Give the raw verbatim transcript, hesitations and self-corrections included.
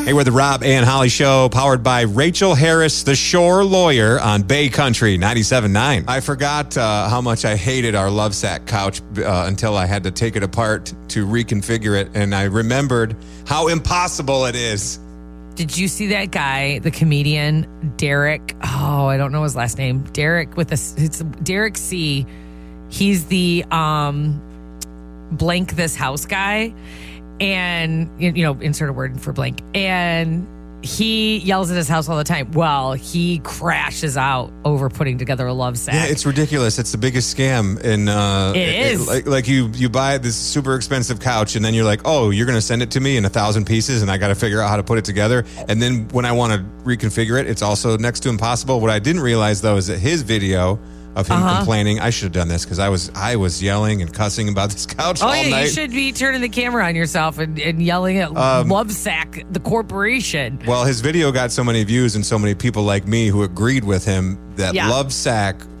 Hey, we're the Rob and Holly Show, powered by Rachel Harris, the Shore Lawyer on Bay Country ninety-seven point nine. I forgot uh, how much I hated our Lovesac couch uh, until I had to take it apart to reconfigure it, and I remembered how impossible it is. Did you see that guy, the comedian, Derek? Oh, I don't know his last name. Derek with a, it's Derek C. He's the um, blank this house guy. And, you know, insert a word for blank. And he yells at his house all the time. Well, he crashes out over putting together a Lovesac. Yeah, it's ridiculous. It's the biggest scam. In, uh, it is. It, like, like you, you buy this super expensive couch, and then you're like, oh, you're going to send it to me in a thousand pieces, and I got to figure out how to put it together. And then when I want to reconfigure it, it's also next to impossible. What I didn't realize, though, is that his video of him uh-huh. complaining. I should have done this because I was I was yelling and cussing about this couch oh, all yeah, night. You should be turning the camera on yourself and, and yelling at um, Lovesac, the corporation. Well, his video got so many views and so many people like me who agreed with him that yeah. Lovesac